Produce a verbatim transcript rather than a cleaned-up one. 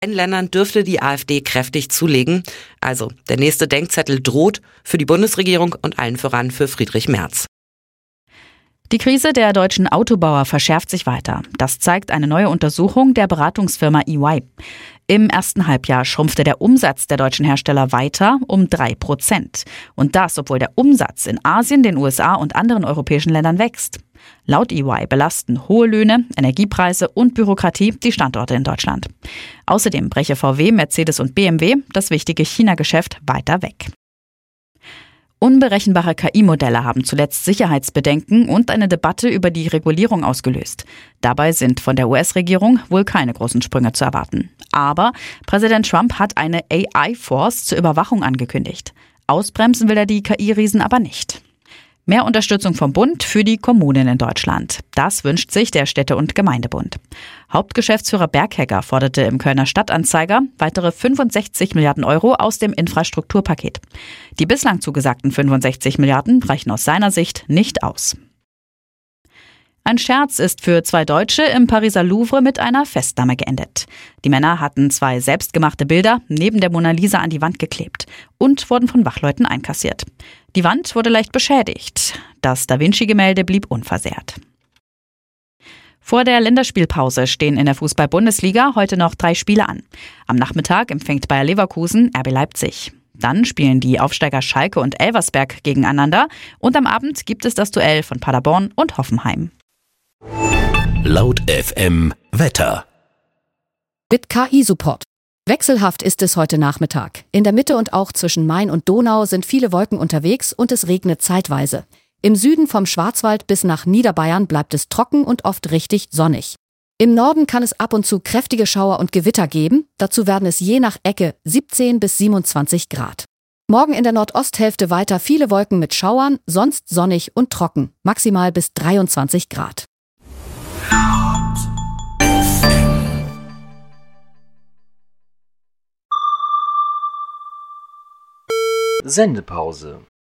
In Ländern dürfte die AfD kräftig zulegen. Also der nächste Denkzettel droht für die Bundesregierung und allen voran für Friedrich Merz. Die Krise der deutschen Autobauer verschärft sich weiter. Das zeigt eine neue Untersuchung der Beratungsfirma E Y. Im ersten Halbjahr schrumpfte der Umsatz der deutschen Hersteller weiter um drei Prozent. Und das, obwohl der Umsatz in Asien, den U S A und anderen europäischen Ländern wächst. Laut E Y belasten hohe Löhne, Energiepreise und Bürokratie die Standorte in Deutschland. Außerdem breche V W, Mercedes und B M W das wichtige China-Geschäft weiter weg. Unberechenbare K I-Modelle haben zuletzt Sicherheitsbedenken und eine Debatte über die Regulierung ausgelöst. Dabei sind von der U S-Regierung wohl keine großen Sprünge zu erwarten. Aber Präsident Trump hat eine A I-Force zur Überwachung angekündigt. Ausbremsen will er die K I-Riesen aber nicht. Mehr Unterstützung vom Bund für die Kommunen in Deutschland. Das wünscht sich der Städte- und Gemeindebund. Hauptgeschäftsführer Berghegger forderte im Kölner Stadtanzeiger weitere fünfundsechzig Milliarden Euro aus dem Infrastrukturpaket. Die bislang zugesagten fünfundsechzig Milliarden reichen aus seiner Sicht nicht aus. Ein Scherz ist für zwei Deutsche im Pariser Louvre mit einer Festnahme geendet. Die Männer hatten zwei selbstgemachte Bilder neben der Mona Lisa an die Wand geklebt und wurden von Wachleuten einkassiert. Die Wand wurde leicht beschädigt. Das Da Vinci-Gemälde blieb unversehrt. Vor der Länderspielpause stehen in der Fußball-Bundesliga heute noch drei Spiele an. Am Nachmittag empfängt Bayer Leverkusen R B Leipzig. Dann spielen die Aufsteiger Schalke und Elversberg gegeneinander. Und am Abend gibt es das Duell von Paderborn und Hoffenheim. Laut F M Wetter. Mit K I-Support. Wechselhaft ist es heute Nachmittag. In der Mitte und auch zwischen Main und Donau sind viele Wolken unterwegs und es regnet zeitweise. Im Süden vom Schwarzwald bis nach Niederbayern bleibt es trocken und oft richtig sonnig. Im Norden kann es ab und zu kräftige Schauer und Gewitter geben. Dazu werden es je nach Ecke siebzehn bis siebenundzwanzig Grad. Morgen in der Nordosthälfte weiter viele Wolken mit Schauern, sonst sonnig und trocken. Maximal bis dreiundzwanzig Grad. Sendepause.